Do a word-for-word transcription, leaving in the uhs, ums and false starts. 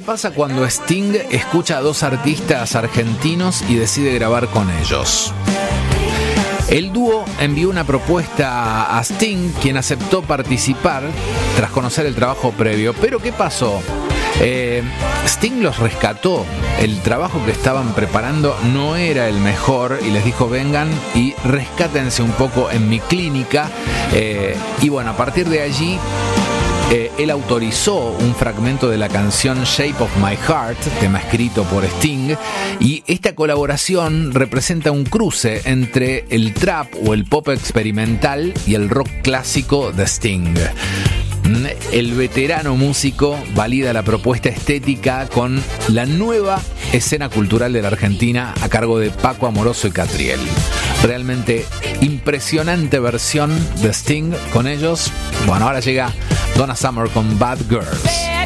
pasa cuando Sting escucha a dos artistas argentinos y decide grabar con ellos? El dúo envió una propuesta a Sting, quien aceptó participar tras conocer el trabajo previo. Pero ¿qué pasó? Eh, Sting los rescató. El trabajo que estaban preparando no era el mejor y les dijo: vengan y rescátense un poco en mi clínica. Eh, y bueno, a partir de allí Eh, él autorizó un fragmento de la canción Shape of My Heart, tema escrito por Sting, y esta colaboración representa un cruce entre el trap o el pop experimental y el rock clásico de Sting. El veterano músico valida la propuesta estética con la nueva escena cultural de la Argentina a cargo de Paco Amoroso y Catriel. Realmente impresionante versión de Sting con ellos. Bueno, ahora llega Donna Summer con Bad Girls.